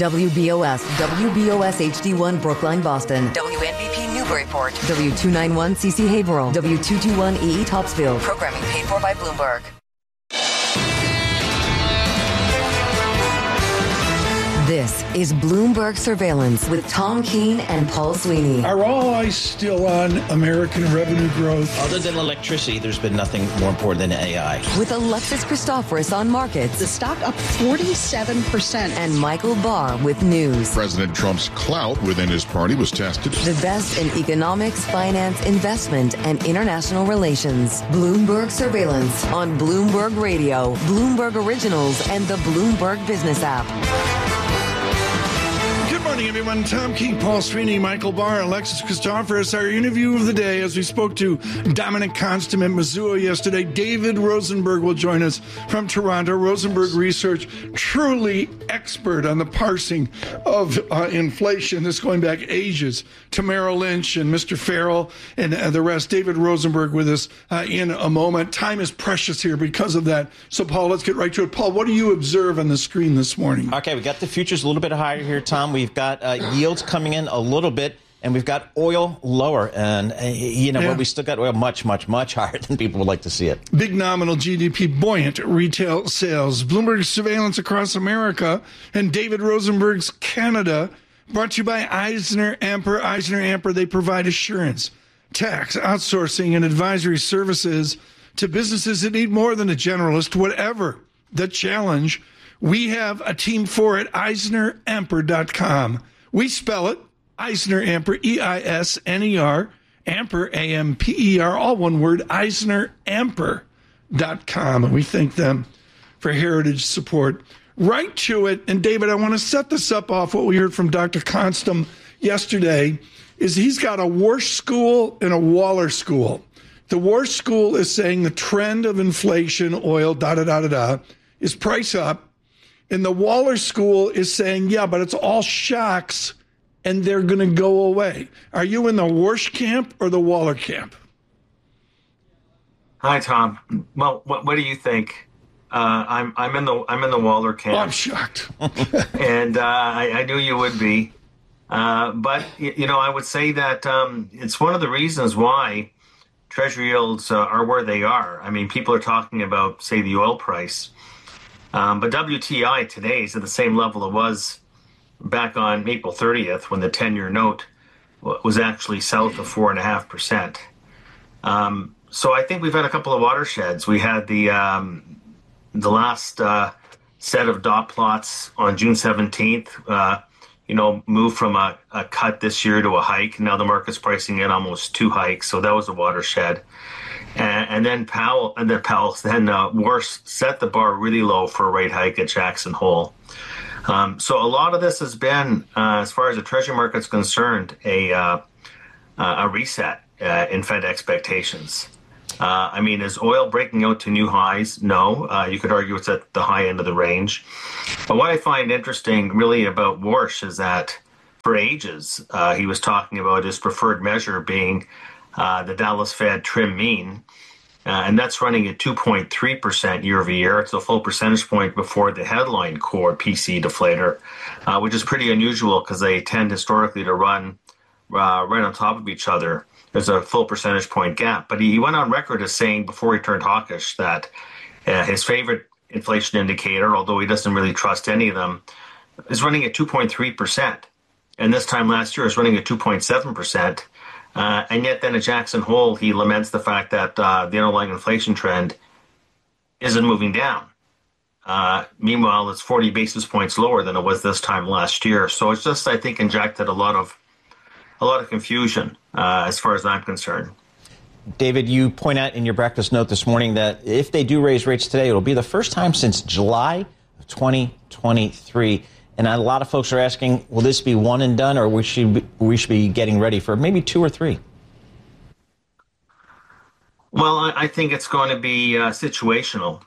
WBOS HD1 Brookline, Boston. WNBP Newburyport. W291 CC Haverhill. W221 EE Topsfield. Programming paid for by Bloomberg. This is Bloomberg Surveillance with Tom Keene and Paul Sweeney. Are all eyes still on American revenue growth? Other than electricity, there's been nothing more important than AI. With Alexis Christoforous on markets. The stock up 47%. And Michael Barr with news. President Trump's clout within his party was tested. The best in economics, finance, investment, and international relations. Bloomberg Surveillance on Bloomberg Radio, Bloomberg Originals, and the Bloomberg Business app. Good morning, everyone. Tom Keene, Paul Sweeney, Michael Barr, Alexis Christoforous. Our interview of the day, as we spoke to Dominic Constam at Mizuho yesterday. David Rosenberg will join us from Toronto. Rosenberg Research, truly expert on the parsing of inflation. This going back ages to Merrill Lynch and Mr. Farrell and the rest. David Rosenberg with us in a moment. Time is precious here because of that. So, Paul, let's get right to it. Paul, what do you observe on the screen this morning? Okay, we got the futures a little bit higher here, Tom. We've got yields coming in a little bit, and we've got oil lower. And, but we still got oil much, much, much higher than people would like to see it. Big nominal GDP, buoyant retail sales. Bloomberg Surveillance across America and David Rosenberg's Canada, brought to you by Eisner Amper. Eisner Amper, they provide assurance, tax, outsourcing, and advisory services to businesses that need more than a generalist. Whatever the challenge, we have a team for it, EisnerAmper.com. We spell it, Eisner Amper, E-I-S-N-E-R, Amper, A-M-P-E-R, all one word, EisnerAmper.com. And we thank them for heritage support. Right to it. And, David, I want to set this up off what we heard from Dr. Constam yesterday, is he's got a Warsh school and a Waller school. The Warsh school is saying the trend of inflation, oil, is price up. And the Waller school is saying, yeah, but it's all shocks, and they're going to go away. Are you in the Warsh camp or the Waller camp? Hi, Tom. Well, what do you think? I'm in the Waller camp. Oh, I'm shocked. And I knew you would be. But I would say that it's one of the reasons why Treasury yields are where they are. I mean, people are talking about, say, the oil price. But WTI today is at the same level it was back on April 30th when the 10-year note was actually south of 4.5%. So I think we've had a couple of watersheds. We had the last set of dot plots on June 17th, move from a cut this year to a hike. Now the market's pricing in almost 2 hikes, so that was a watershed. And then Warsh set the bar really low for a rate hike at Jackson Hole. So a lot of this has been, as far as the Treasury market's concerned, a reset in Fed expectations. Is oil breaking out to new highs? No. You could argue it's at the high end of the range. But what I find interesting really about Warsh is that for ages, he was talking about his preferred measure being the Dallas Fed trim mean, and that's running at 2.3% year over year. It's a full percentage point before the headline core PC deflator, which is pretty unusual because they tend historically to run right on top of each other. There's a full percentage point gap. But he went on record as saying before he turned hawkish that his favorite inflation indicator, although he doesn't really trust any of them, is running at 2.3%. And this time last year is running at 2.7%. And yet then at Jackson Hole, he laments the fact that the underlying inflation trend isn't moving down. Meanwhile, it's 40 basis points lower than it was this time last year. So it's just, I think, injected a lot of confusion as far as I'm concerned. David, you point out in your breakfast note this morning that if they do raise rates today, it'll be the first time since July of 2023. And a lot of folks are asking, will this be one and done, or we should be getting ready for maybe 2 or 3? Well, I think it's going to be situational.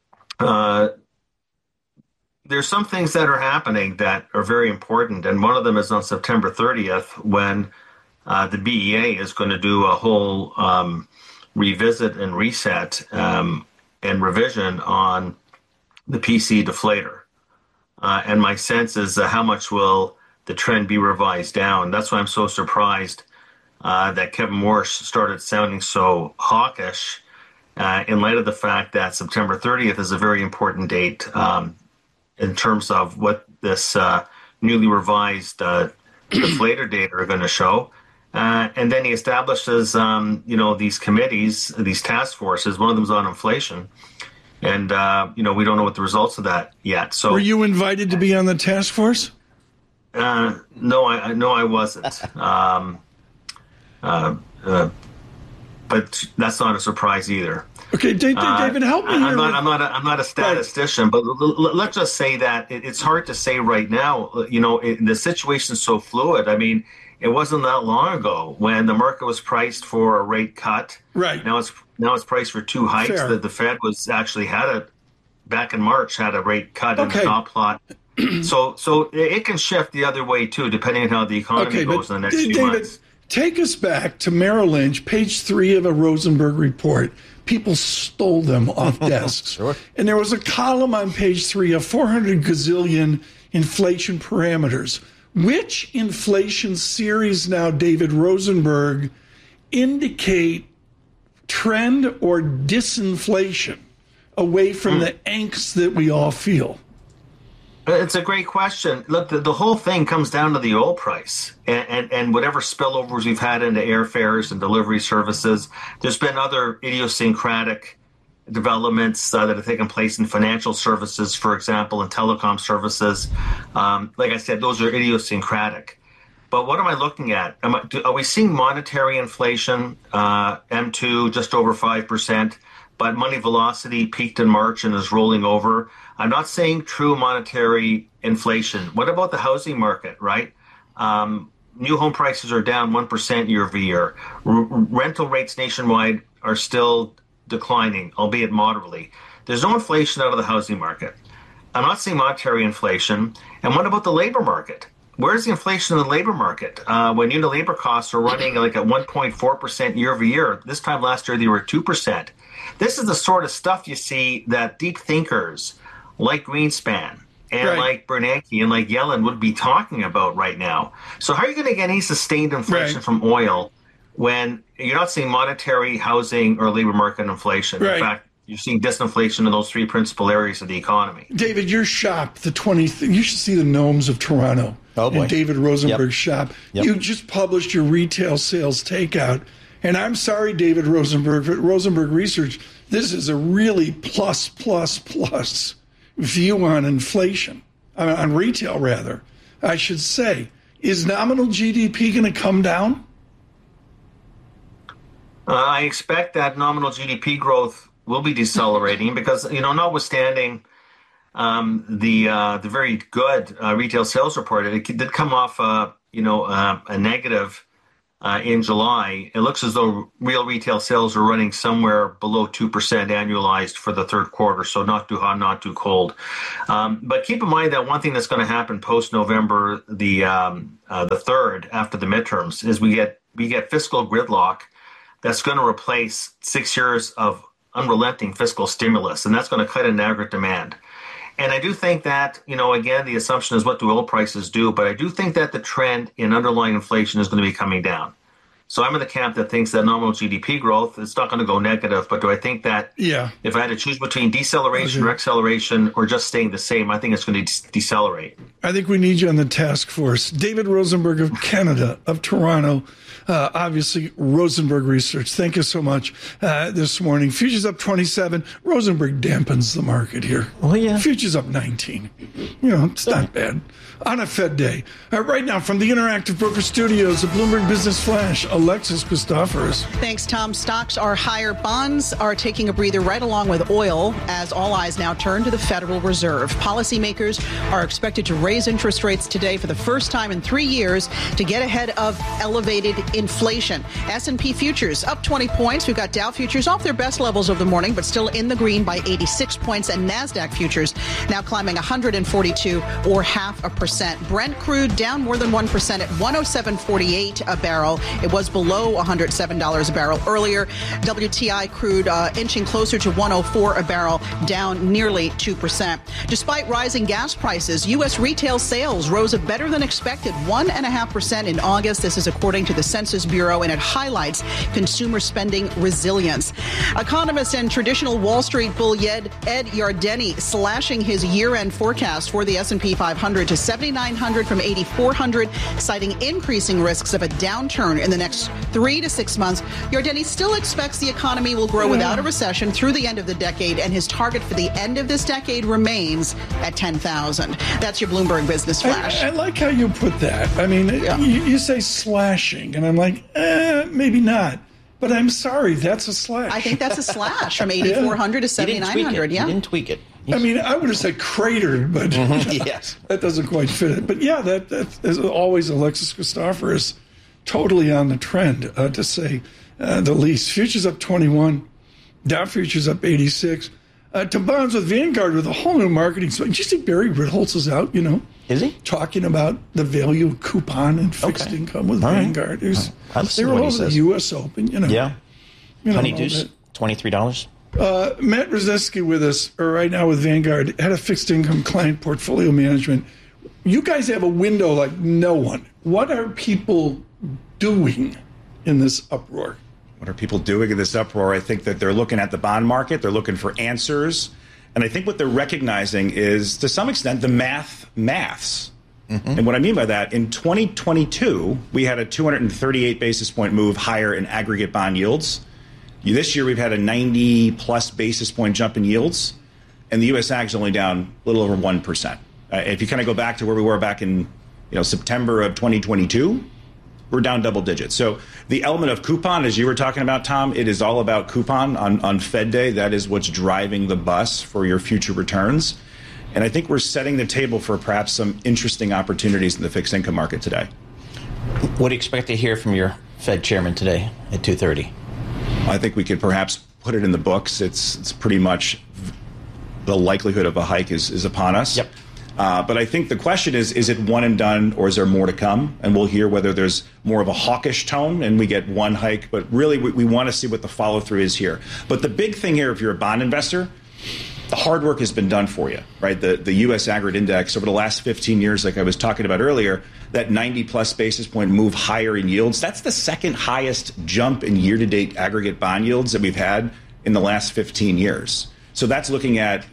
There's some things that are happening that are very important, and one of them is on September 30th when the BEA is going to do a whole revisit and reset and revision on the PC deflator. And my sense is how much will the trend be revised down? That's why I'm so surprised that Kevin Morris started sounding so hawkish in light of the fact that September 30th is a very important date in terms of what this newly revised deflator data are going to show. And then he establishes, these committees, these task forces. One of them is on inflation. And, we don't know what the results of that yet. So, were you invited to be on the task force? No, I wasn't. But that's not a surprise either. Okay, David, help me here. I'm not a statistician, but let's just say that it's hard to say right now. The situation's so fluid. I mean, it wasn't that long ago when the market was priced for a rate cut. Right. Now it's priced for 2 hikes. Fair. The Fed was actually back in March had a rate cut in the dot plot. So it can shift the other way too, depending on how the economy goes in the next few months. Take us back to Merrill Lynch, page 3 of a Rosenberg report. People stole them off desks. Sure. And there was a column on page 3 of 400 gazillion inflation parameters. Which inflation series now, David Rosenberg, indicate trend or disinflation away from the angst that we all feel? It's a great question. Look, the whole thing comes down to the oil price and whatever spillovers we've had into airfares and delivery services. There's been other idiosyncratic developments that have taken place in financial services, for example, and telecom services. Like I said, those are idiosyncratic. But what am I looking at? Are we seeing monetary inflation, M2, just over 5%, but money velocity peaked in March and is rolling over? I'm not saying true monetary inflation. What about the housing market, right? New home prices are down 1% year over year. Rental rates nationwide are still declining, albeit moderately. There's no inflation out of the housing market. I'm not seeing monetary inflation. And what about the labor market? Where's the inflation in the labor market? When unit labor costs are running like at 1.4% year over year, this time last year they were 2%. This is the sort of stuff you see that deep thinkers like Greenspan and like Bernanke and like Yellen would be talking about right now. So how are you going to get any sustained inflation from oil when you're not seeing monetary, housing, or labor market inflation? In fact, you're seeing disinflation in those 3 principal areas of the economy. David, your shop, you should see the Gnomes of Toronto. Oh, boy. And David Rosenberg's shop. Yep. You just published your retail sales takeout. And I'm sorry, David Rosenberg, but Rosenberg Research, this is a really plus view on inflation, on retail rather, I should say. Is nominal GDP going to come down? I expect that nominal GDP growth will be decelerating because, notwithstanding the very good retail sales report, it did come off, a negative in July. It looks as though real retail sales are running somewhere below 2% annualized for the third quarter, so not too hot, not too cold. But keep in mind that one thing that's going to happen post-November the 3rd, after the midterms, is we get fiscal gridlock that's going to replace 6 years of unrelenting fiscal stimulus, and that's going to cut in aggregate demand. And I do think that, again, the assumption is what do oil prices do, but I do think that the trend in underlying inflation is going to be coming down. So I'm in the camp that thinks that nominal GDP growth, it's not going to go negative, but do I think that if I had to choose between deceleration or acceleration or just staying the same, I think it's going to decelerate. I think we need you on the task force. David Rosenberg of Canada, of Toronto, obviously Rosenberg Research. Thank you so much this morning. Futures up 27. Rosenberg dampens the market here. Oh, yeah. Futures up 19. It's not bad on a Fed day. Right now from the Interactive Broker Studios of Bloomberg Business Flash, Alexis Christoforous. Thanks, Tom. Stocks are higher. Bonds are taking a breather right along with oil as all eyes now turn to the Federal Reserve. Policymakers are expected to raise interest rates today for the first time in 3 years to get ahead of elevated inflation. S&P futures up 20 points. We've got Dow futures off their best levels of the morning, but still in the green by 86 points. And NASDAQ futures now climbing 142 or 0.5%. Brent crude down more than 1% at 107.48 a barrel. It was was below $107 a barrel earlier. WTI crude inching closer to $104 a barrel, down nearly 2%. Despite rising gas prices, U.S. retail sales rose a better than expected 1.5% in August. This is according to the Census Bureau, and it highlights consumer spending resilience. Economist and traditional Wall Street bull Ed Yardeni slashing his year-end forecast for the S&P 500 to 7,900 from 8,400, citing increasing risks of a downturn in the next 3 to 6 months. Yardeni still expects the economy will grow without a recession through the end of the decade, and his target for the end of this decade remains at 10,000. That's your Bloomberg Business Flash. I like how you put that. I mean, you say slashing, and I'm like, maybe not. But I'm sorry, that's a slash. I think that's a slash from 8,400 to 7,900. You didn't tweak it. I mean, I would have said cratered, but yes, that doesn't quite fit it. But yeah, that is always Alexis Christopher is totally on the trend, to say the least. Futures up 21, Dow futures up 86. To bonds with Vanguard with a whole new marketing. So, did you see Barry Ritholtz is out? Is he talking about the value coupon and fixed income with Vanguard? They were all the U.S. Open. Yeah. Honeydews, $23. Matt Brzezinski with us right now with Vanguard, head of fixed income client portfolio management. You guys have a window like no one. What are people doing in this uproar? What are people doing in this uproar? I think that they're looking at the bond market. They're looking for answers. And I think what they're recognizing is, to some extent, the maths. And what I mean by that, in 2022, we had a 238 basis point move higher in aggregate bond yields. This year, we've had a 90-plus basis point jump in yields. And the U.S. Ag is only down a little over 1%. If you kind of go back to where we were back in September of 2022, we're down double digits. So the element of coupon, as you were talking about, Tom, it is all about coupon on Fed Day. That is what's driving the bus for your future returns. And I think we're setting the table for perhaps some interesting opportunities in the fixed income market today. What do you expect to hear from your Fed chairman today at 2:30? I think we could perhaps put it in the books. It's pretty much the likelihood of a hike is upon us. Yep. But I think the question is it one and done, or is there more to come? And we'll hear whether there's more of a hawkish tone and we get one hike. But really, we want to see what the follow-through is here. But the big thing here, if you're a bond investor, the hard work has been done for you, right? The U.S. Aggregate Index over the last 15 years, like I was talking about earlier, that 90-plus basis point move higher in yields, that's the second highest jump in year-to-date aggregate bond yields that we've had in the last 15 years. So that's looking at,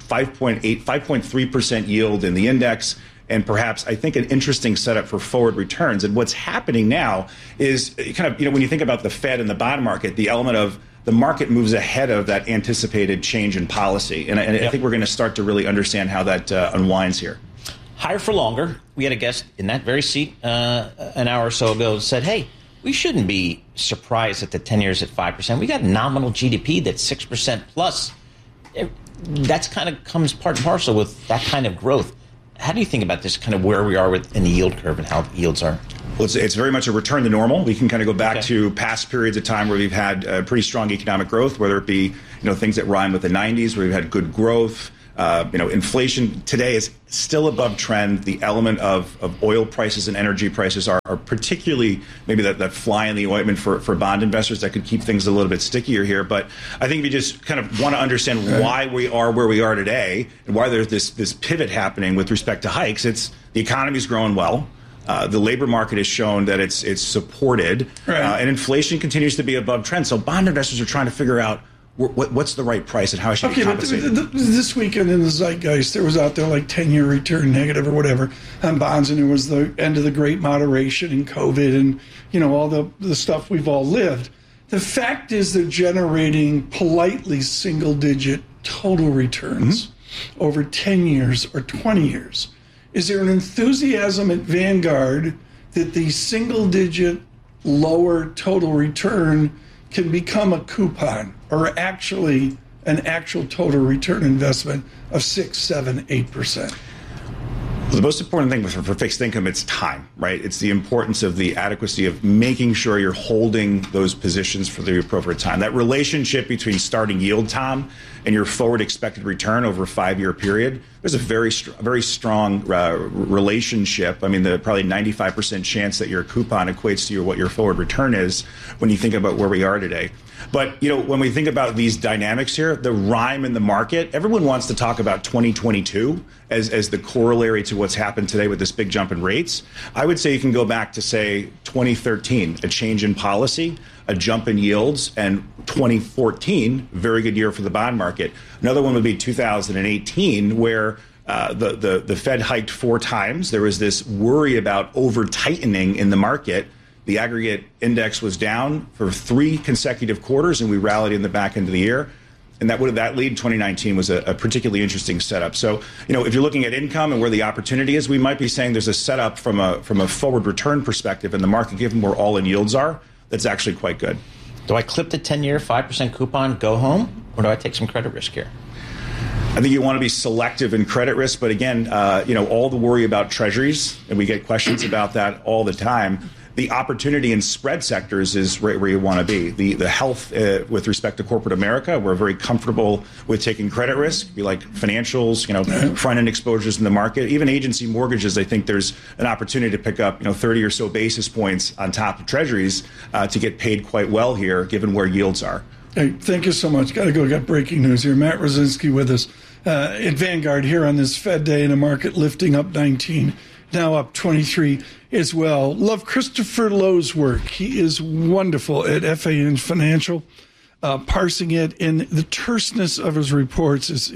5.3% yield in the index, and perhaps, I think, an interesting setup for forward returns. And what's happening now is kind of, when you think about the Fed and the bond market, the element of the market moves ahead of that anticipated change in policy. And I think we're going to start to really understand how that unwinds here. Higher for longer. We had a guest in that very seat an hour or so ago said, hey, we shouldn't be surprised that the 10 years at 5%. We got nominal GDP that's 6% plus. That's kind of comes part and parcel with that kind of growth. How do you think about this, kind of where we are in the yield curve and how yields are? Well, it's very much a return to normal. We can kind of go back to past periods of time where we've had pretty strong economic growth, whether it be things that rhyme with the 90s, where we've had good growth. Inflation today is still above trend. The element of oil prices and energy prices are particularly maybe that fly in the ointment for bond investors that could keep things a little bit stickier here. But I think we just kind of want to understand why we are where we are today and why there's this pivot happening with respect to hikes. It's the economy's growing well. The labor market has shown that it's supported, and inflation continues to be above trend. So bond investors are trying to figure out what's the right price and how I should be compensated. But this weekend in the zeitgeist, there was out there like 10-year return negative or whatever on bonds, and it was the end of the great moderation and COVID and all the stuff we've all lived. The fact is they're generating politely single-digit total returns over 10 years or 20 years. Is there an enthusiasm at Vanguard that the single-digit lower total return can become a coupon or actually an actual total return investment of 6, 7, 8%? The most important thing for fixed income, it's time, right? It's the importance of the adequacy of making sure you're holding those positions for the appropriate time. That relationship between starting yield, Tom, and your forward expected return over a 5-year period, there's a very strong relationship. I mean, the probably 95% chance that your coupon equates to what your forward return is when you think about where we are today. But, when we think about these dynamics here, the rhyme in the market, everyone wants to talk about 2022 as the corollary to what's happened today with this big jump in rates. I would say you can go back to, say, 2013, a change in policy, a jump in yields, and 2014, very good year for the bond market. Another one would be 2018, where the Fed hiked 4 times. There was this worry about over-tightening in the market. The aggregate index was down for 3 consecutive quarters, and we rallied in the back end of the year. And that lead 2019 was a particularly interesting setup. So, if you're looking at income and where the opportunity is, we might be saying there's a setup from a forward return perspective in the market, given where all-in yields are, that's actually quite good. Do I clip the 10-year 5% coupon, go home, or do I take some credit risk here? I think you want to be selective in credit risk, but again, all the worry about treasuries, and we get questions about that all the time. The opportunity in spread sectors is right where you want to be. The health with respect to corporate America, we're very comfortable with taking credit risk. We like financials, front-end exposures in the market. Even agency mortgages, I think there's an opportunity to pick up 30 or so basis points on top of treasuries to get paid quite well here, given where yields are. Hey, thank you so much. Got to go. Got breaking news here. Matt Rosinski with us at Vanguard here on this Fed Day in a market lifting up 19, now up 23 as well. Love Christopher Lowe's work. He is wonderful at FAN Financial, parsing it, and the terseness of his reports is,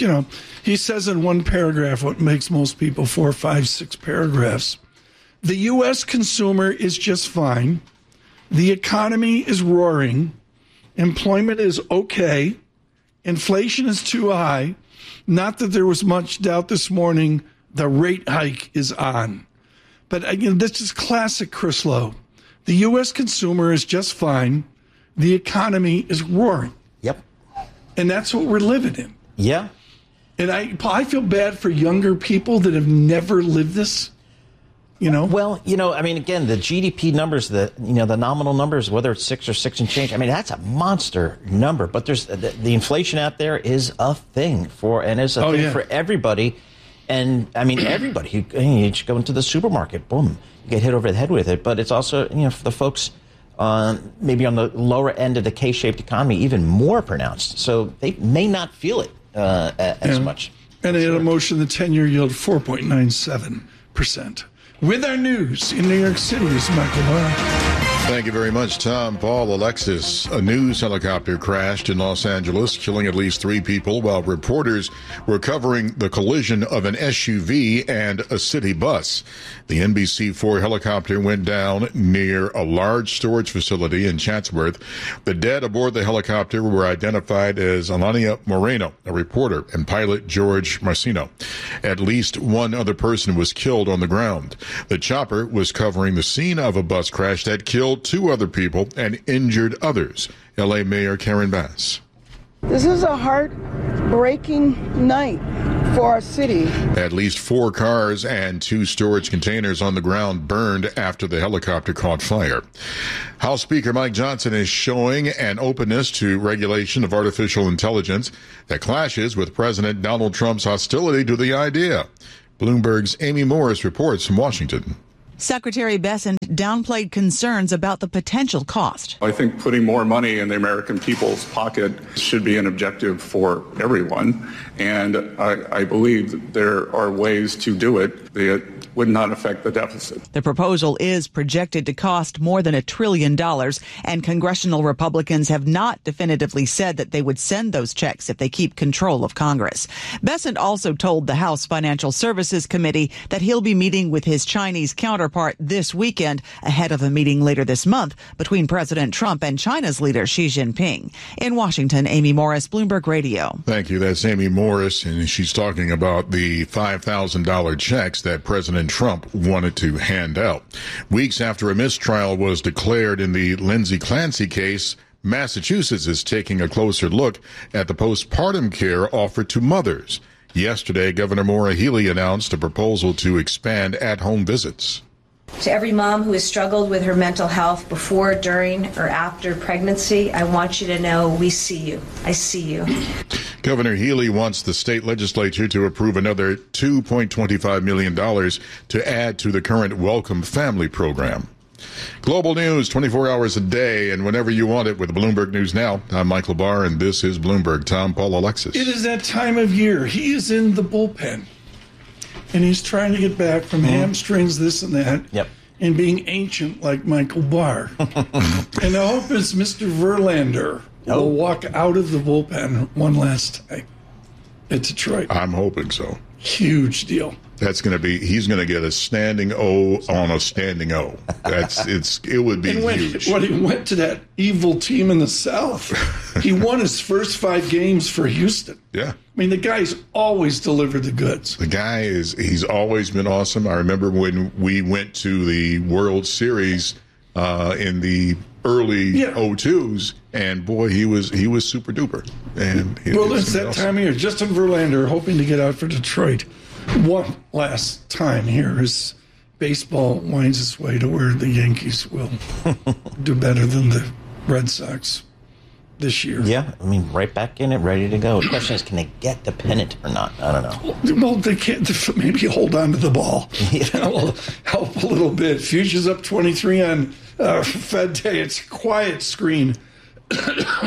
he says in one paragraph what makes most people 4, 5, 6 paragraphs. The U.S. consumer is just fine. The economy is roaring. Employment is okay. Inflation is too high. Not that there was much doubt this morning. The rate hike is on. But again, this is classic Chris Lowe. The U.S. consumer is just fine. The economy is roaring. Yep. And that's what we're living in. Yeah. And I feel bad for younger people that have never lived this. Well, again, the GDP numbers, the nominal numbers, whether it's 6 or 6 and change, that's a monster number. But there's the inflation out there is a thing for everybody. And everybody, you just go into the supermarket, boom, you get hit over the head with it. But it's also, for the folks maybe on the lower end of the K-shaped economy, even more pronounced. So they may not feel it as much. And they had a motion, the 10-year yield 4.97%. With our news in New York City is Michael Barr. Thank you very much, Tom. Paul, Alexis, a news helicopter crashed in Los Angeles, killing at least 3 people while reporters were covering the collision of an SUV and a city bus. The NBC4 helicopter went down near a large storage facility in Chatsworth. The dead aboard the helicopter were identified as Alania Moreno, a reporter, and pilot George Marcino. At least 1 other person was killed on the ground. The chopper was covering the scene of a bus crash that killed 2 other people and injured others. L.A. Mayor Karen Bass. This is a heartbreaking night for our city. At least 4 cars and 2 storage containers on the ground burned after the helicopter caught fire. House Speaker Mike Johnson is showing an openness to regulation of artificial intelligence that clashes with President Donald Trump's hostility to the idea. Bloomberg's Amy Morris reports from Washington. Secretary Bessent downplayed concerns about the potential cost. I think putting more money in the American people's pocket should be an objective for everyone. And I believe that there are ways to do it that would not affect the deficit. The proposal is projected to cost more than $1 trillion, and congressional Republicans have not definitively said that they would send those checks if they keep control of Congress. Bessent also told the House Financial Services Committee that he'll be meeting with his Chinese counterpart this weekend ahead of a meeting later this month between President Trump and China's leader Xi Jinping. In Washington, Amy Morris, Bloomberg Radio. Thank you. That's Amy Morris, and she's talking about the $5,000 checks that President Trump wanted to hand out. Weeks after a mistrial was declared in the Lindsay Clancy case, Massachusetts is taking a closer look at the postpartum care offered to mothers. Yesterday, Governor Maura Healey announced a proposal to expand at-home visits. To every mom who has struggled with her mental health before, during, or after pregnancy, I want you to know we see you. I see you. Governor Healey wants the state legislature to approve another $2.25 million to add to the current Welcome Family program. Global news 24 hours a day and whenever you want it with Bloomberg News Now. I'm Michael Barr, and this is Bloomberg. Tom, Paul, Alexis. It is that time of year. He is in the bullpen. And he's trying to get back from hamstrings, this and that, and being ancient like Michael Barr. And I hope it's Mr. Verlander will walk out of the bullpen one last time at Detroit. I'm hoping so. Huge deal. That's going to be, he's going to get a standing O on a standing O. It would be huge. When he went to that evil team in the South, he won his first 5 games for Houston. Yeah. I mean, the guy's always delivered the goods. The guy he's always been awesome. I remember when we went to the World Series in the early 02s, and boy, he was super duper. And it's that time of year. Justin Verlander hoping to get out for Detroit one last time here as baseball winds its way to where the Yankees will do better than the Red Sox this year. Yeah, I mean, right back in it, ready to go. The question is, can they get the pennant or not? I don't know. Well, they can't. Maybe hold on to the ball. That will help a little bit. Fuchsia's up 23 on Fed Day. It's a quiet screen